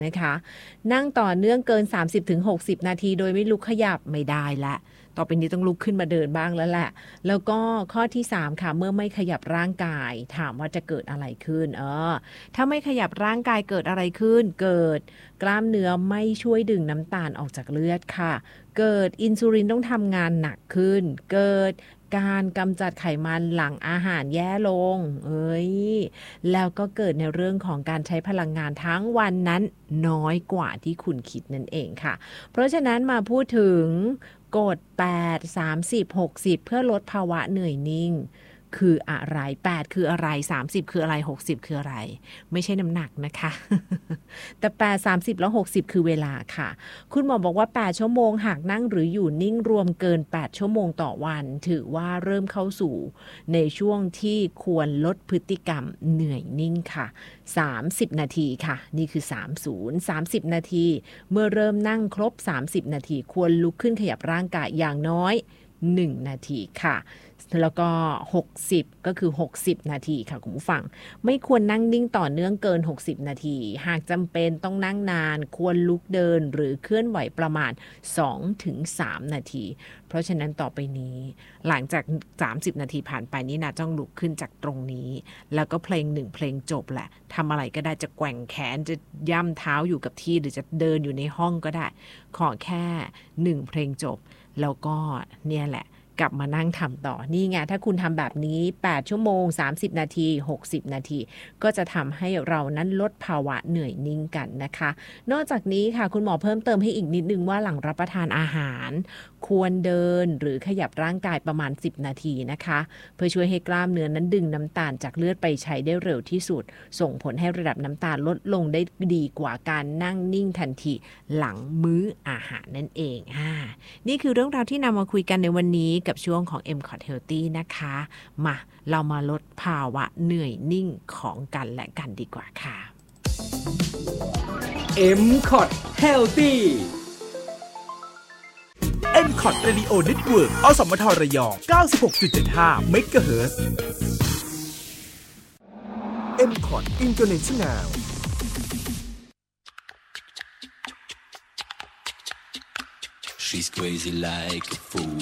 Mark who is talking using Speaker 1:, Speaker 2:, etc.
Speaker 1: นะคะนั่งต่อเนื่องเกิน 30-60 นาทีโดยไม่ลุกขยับไม่ได้ละต่อไปนี้ต้องลุกขึ้นมาเดินบ้างแล้วแหละแล้วก็ข้อที่3ค่ะเมื่อไม่ขยับร่างกายถามว่าจะเกิดอะไรขึ้นถ้าไม่ขยับร่างกายเกิดอะไรขึ้นเกิดกล้ามเนื้อไม่ช่วยดึงน้ำตาลออกจากเลือดค่ะเกิดอินซูลินต้องทำงานหนักขึ้นเกิดการกำจัดไขมันหลั่งอาหารแย่ลงแล้วก็เกิดในเรื่องของการใช้พลังงานทั้งวันนั้นน้อยกว่าที่คุณคิดนั่นเองค่ะเพราะฉะนั้นมาพูดถึงกฎ8 30 60เพื่อลดภาวะเหนื่อยนิ่งคืออะไร8คืออะไร30คืออะไร60คืออะไรไม่ใช่น้ำหนักนะคะแต่8 30แล้ว60คือเวลาค่ะคุณหมอบอกว่า8ชั่วโมงหากนั่งหรืออยู่นิ่งรวมเกิน8ชั่วโมงต่อวันถือว่าเริ่มเข้าสู่ในช่วงที่ควรลดพฤติกรรมเหนื่อยนิ่งค่ะ30นาทีค่ะนี่คือ30นาทีเมื่อเริ่มนั่งครบ30นาทีควรลุกขึ้นขยับร่างกายอย่างน้อย1นาทีค่ะแล้วก็60ก็คือ60นาทีค่ะคุณผู้ฟังไม่ควรนั่งนิ่งต่อเนื่องเกิน60นาทีหากจำเป็นต้องนั่งนานควรลุกเดินหรือเคลื่อนไหวประมาณ 2-3 นาทีเพราะฉะนั้นต่อไปนี้หลังจาก30นาทีผ่านไปนี่นะต้องลุกขึ้นจากตรงนี้แล้วก็เพลง1เพลงจบแหละทำอะไรก็ได้จะแกว่งแขนจะย่ำเท้าอยู่กับที่หรือจะเดินอยู่ในห้องก็ได้ขอแค่1เพลงจบแล้วก็เนี่ยแหละกลับมานั่งทำต่อนี่ไงถ้าคุณทำแบบนี้8ชั่วโมง30นาที60นาทีก็จะทำให้เรานั้นลดภาวะเหนื่อยนิ่งกันนะคะนอกจากนี้ค่ะคุณหมอเพิ่มเติมให้อีกนิดนึงว่าหลังรับประทานอาหารควรเดินหรือขยับร่างกายประมาณ10นาทีนะคะเพื่อช่วยให้กล้ามเนื้อนั้นดึงน้ำตาลจากเลือดไปใช้ได้เร็วที่สุดส่งผลให้ระดับน้ำตาลลดลงได้ดีกว่าการนั่งนิ่งทันทีหลังมื้ออาหารนั่นเองนี่คือเรื่องราวที่นำมาคุยกันในวันนี้กับช่วงของ MCOT Healthy นะคะมาเรามาลดภาวะเหนื่อยนิ่งของกันและกันดีกว่าค่ะ
Speaker 2: MCOT Healthy
Speaker 3: MCOT Radio Network อสมทระยอง 96.75 MHz MCOT International
Speaker 4: She's crazy like a fool